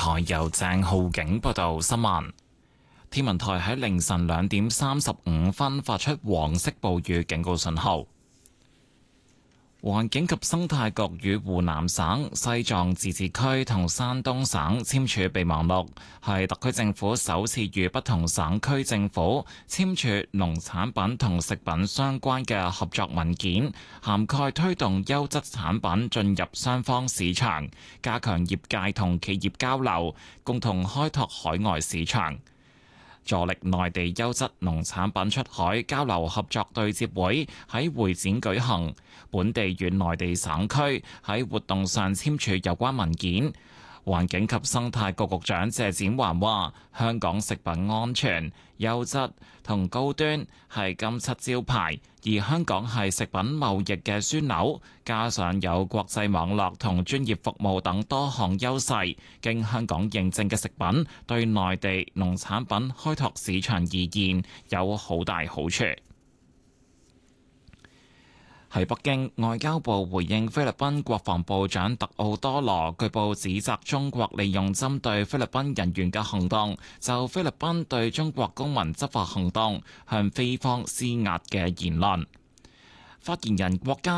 台由鄭浩景報道新聞。天文台喺凌晨2點35發出黃色暴雨警告信號。環境及生態局與湖南省、西藏自治區同山東省簽署備忘錄，係特區政府首次與不同省區政府簽署農產品同食品相關嘅合作文件，涵蓋推動優質產品進入雙方市場，加強業界同企業交流，共同開拓海外市場。助力內地優質農產品出海交流合作對接會喺會展舉行，本地與內地省區喺活動上簽署有關文件。環境及生態局局長謝展寰話：香港食品安全、優質同高端係金漆招牌，而香港係食品貿易嘅樞紐，加上有國際網絡同專業服務等多項優勢，經香港認證嘅食品對內地農產品開拓市場而言有好大好處。喺北京，外交部回應菲律賓國防部長特奧多羅據報指責中國利用針對菲律賓人員嘅行動，就菲律賓對中國公民執法行動向菲方施壓嘅言論。發言人國家